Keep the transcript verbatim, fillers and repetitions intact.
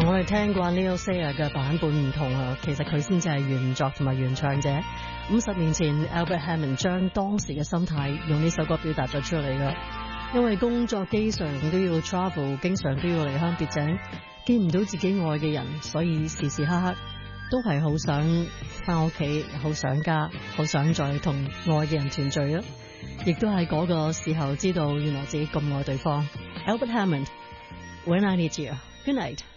同我哋聽慣 Neil Sayre 嘅版本唔同啊，其實佢先至係原作同埋原唱者。五十年前 Albert Hammond 將當時嘅心態用呢首歌表達咗出嚟噶。因為工作經常都要 travel， 經常都要離鄉別井，見唔到自己愛嘅人，所以時時刻刻都係好想翻屋企，好想家，好想再同愛嘅人團聚咯。亦都喺嗰個時候知道原來自己咁愛對方。Albert Hammond，When I Need You，Good night。